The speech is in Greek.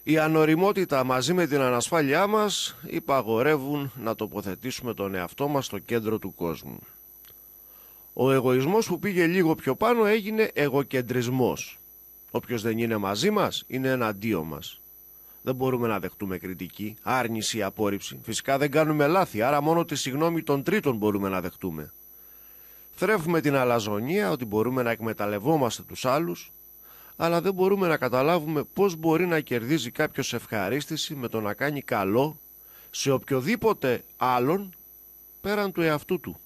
Η ανοριμότητα μαζί με την ανασφάλειά μας υπαγορεύουν να τοποθετήσουμε τον εαυτό μας στο κέντρο του κόσμου. Ο εγωισμός που πήγε λίγο πιο πάνω έγινε εγωκεντρισμός. Όποιος δεν είναι μαζί μας είναι εναντίον μας. Δεν μπορούμε να δεχτούμε κριτική, άρνηση, απόρριψη. Φυσικά δεν κάνουμε λάθη, άρα μόνο τη συγγνώμη των τρίτων μπορούμε να δεχτούμε. Θρέφουμε την αλαζονία ότι μπορούμε να εκμεταλλευόμαστε τους άλλους, αλλά δεν μπορούμε να καταλάβουμε πώς μπορεί να κερδίζει κάποιος ευχαρίστηση με το να κάνει καλό σε οποιοδήποτε άλλον πέραν του εαυτού του.